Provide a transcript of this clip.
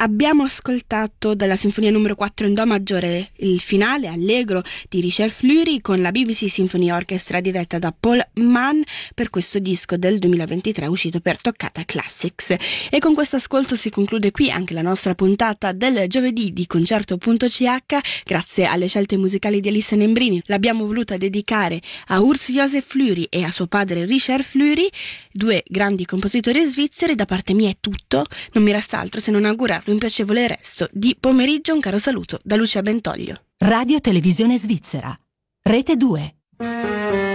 Abbiamo ascoltato dalla Sinfonia numero 4 in Do maggiore il finale allegro di Richard Fleury con la BBC Symphony Orchestra diretta da Paul Mann per questo disco del 2023 uscito per Toccata Classics. E con questo ascolto si conclude qui anche la nostra puntata del giovedì di Concerto.ch. Grazie alle scelte musicali di Alissa Nembrini l'abbiamo voluta dedicare a Urs Josef Fleury e a suo padre Richard Fleury, due grandi compositori svizzeri. Da parte mia è tutto, non mi resta altro se non augurarvi un piacevole resto di pomeriggio. Un caro saluto da Lucia Bentoglio. Radio Televisione Svizzera, Rete 2.